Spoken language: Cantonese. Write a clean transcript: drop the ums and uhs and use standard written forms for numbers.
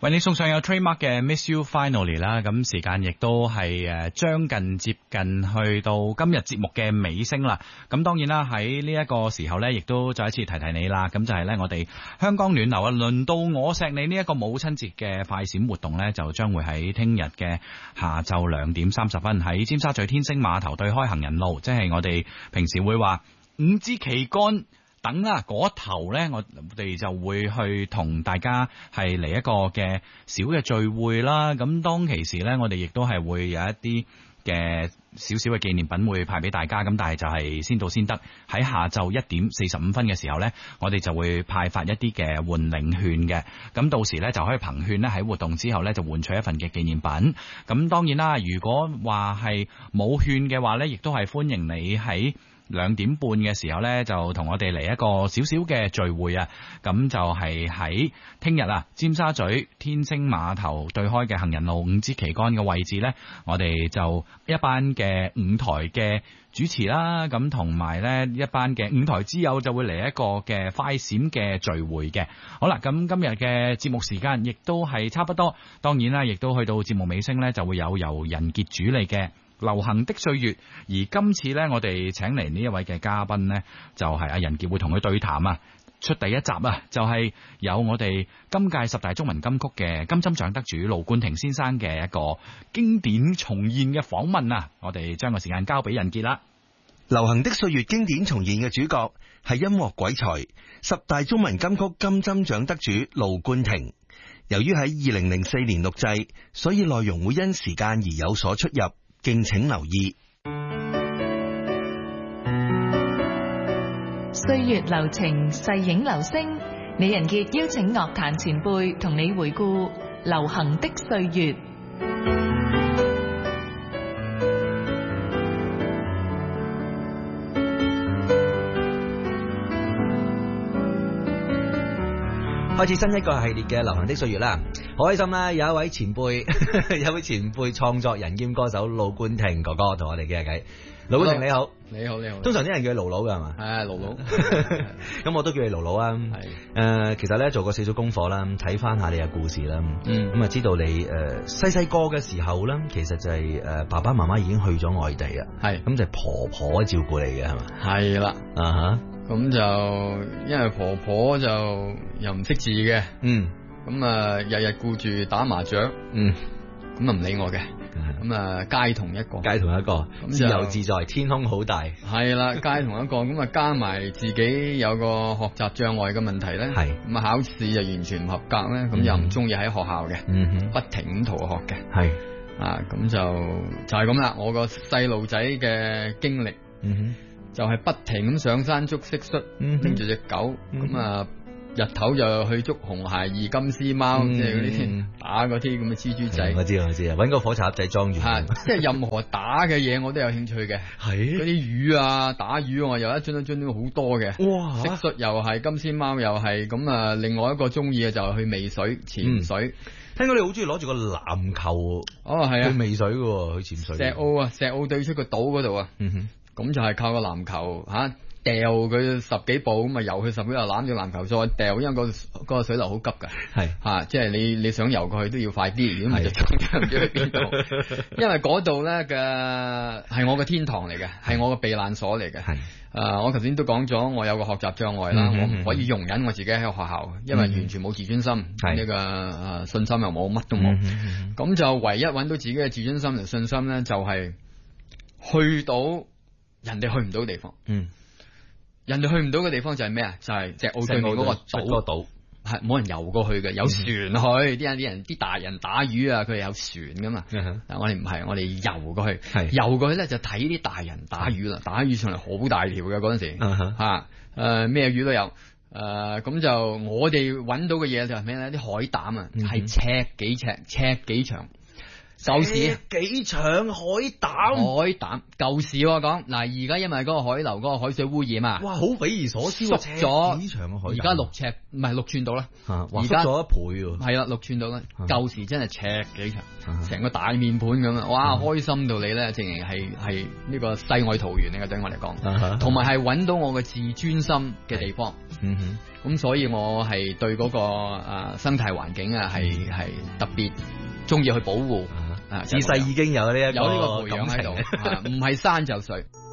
為你送上有 Trademark 嘅 Miss You Finally 啦，咁時間亦都係將近接近去到今日節目嘅尾聲啦。咁當然啦，喺呢一個時候呢，亦都再一次提提你啦。咁就係呢，我哋香港暖流啊，輪到我錫你呢一個母親節嘅快閃活動呢，就將會喺聽日嘅下晝2點30分喺尖沙咀天星碼頭對開行人路，即係我哋平時會話5支旗杆等啦，嗰頭呢，我哋就會去同大家係嚟一個嘅小嘅聚會啦。咁當其時呢，我哋亦都係會有一啲嘅少少嘅紀念品會派俾大家。咁但係就係先到先得，喺下晝1點45分嘅時候呢，我哋就會派發一啲嘅換領券嘅。咁到時呢，就可以憑券呢喺活動之後呢，就換取一份嘅紀念品。咁當然啦，如果話係冇券嘅話呢，亦都係歡迎你喺2點半嘅時候呢，就同我哋嚟一個少少嘅聚會啊！咁就係喺聽日啊，尖沙咀天星碼頭對開嘅行人路5支旗杆嘅位置呢，我哋就一班嘅舞台嘅主持啦，咁同埋呢一班嘅舞台之友就會嚟一個嘅快閃嘅聚會嘅。好啦，咁今日嘅節目時間亦都係差不多，當然啦，亦都去到節目尾聲呢，就會有由仁傑主理嘅流行的歲月，而今次呢，我哋請嚟呢一位嘅嘉賓呢，就係阿仁傑會同佢對談啊，出第一集啊，就係有我哋今屆10大中文金曲嘅金針獎得主盧冠廷先生嘅一個經典重現嘅訪問啊，我哋將個時間交俾仁傑啦。 流行的歲月經典重現嘅主角係音樂鬼才10大中文金曲金針獎得主盧冠廷。由於喺2004年錄製，所以內容會因時間而有所出入，敬請留意。 歲月流情，逝影流星，李仁傑邀請樂壇前輩同你回顧流行的歲月。 開始新一個系列嘅流行的歲月啦，好開心啦！有一位前輩，有位前輩創作人兼歌手盧冠廷哥哥同我哋傾下偈。盧冠廷你好， 你好，你好。 通常啲人叫你盧佬㗎係嘛？ 係盧佬， 咁我都叫你盧佬啊。係其實咧做過少少功課啦，睇翻下你嘅故事啦。咁啊知道你細個嘅時候咧，其實就係爸爸媽媽已經去咗外地啊。係咁就係婆婆照顧你嘅係嘛？係啦，咁就因為婆婆就又唔識字嘅，咁啊日日顧住打麻雀，咁啊唔理我嘅，咁啊街童一個，咁自由自在，天空好大，係啦，街童一個，咁啊加埋自己有個學習障礙嘅問題咧，咁啊考試就完全唔合格咧，咁又唔中意喺學校嘅，不停咁逃學嘅，咁就係咁啦，我個細路仔嘅經歷。就係不停咁上山捉蟋蟀，拎住隻狗，咁啊日頭就去捉紅孩兒、金絲貓，即係嗰啲打嗰啲咁嘅蜘蛛仔。我知啊，搵個火柴盒仔裝住。即係任何打嘅嘢我都有興趣嘅。係嗰啲魚啊，打魚我又一樽好多嘅。哇！蟋蟀又係，金絲貓又係，咁啊另外一個中意嘅就係去媚水、潛水。 聽講你好中意攞住個籃球，係啊，去媚水嘅，去潛水。 石澳對出個島嗰度啊。咁就係靠個籃球掉佢10幾步，咁啊游去10幾步攬住籃球再掉，因為個水流好急噶，即係你想游過去都要快啲，如果唔係就唔知去邊度。因為嗰度咧嘅係我嘅天堂嚟嘅，係我嘅避難所嚟嘅。我頭先都講咗，我有個學習障礙啦，我唔可以容忍我自己喺學校，因為完全冇自尊心，呢個信心又冇，乜都冇。咁就唯一揾到自己嘅自尊心同信心咧，就係去到人哋去唔到嘅地方，人哋去唔到嘅地方就係咩啊？就係隻澳對面嗰個島，係冇人游過去嘅，有船去，啲大人打魚啊，佢哋有船噶嘛。但我哋唔係，我哋游過去，游過去咧就睇啲大人打魚啦，打魚上嚟好大條嘅嗰陣時，咩魚都有。咁就我哋揾到嘅嘢就係咩咧？啲海膽啊，係尺幾長。 舊時幾長海膽舊時我講嗱，而家因為嗰個海流嗰個海水污染啊， 哇，好匪夷所思， 縮咗幾長嘅海膽， 而家6尺唔係6寸到啦， 而家咗1倍喎， 係啦6寸到啦，舊時真係尺幾長，成個大面盤咁啊，哇，開心到你咧，淨係呢個世外桃源嚟嘅，對我嚟講，同埋係揾到我嘅自尊心嘅地方，咁所以我係對嗰個生態環境啊係特別中意去保護，自細已經有呢個培養喺度，唔係山就水。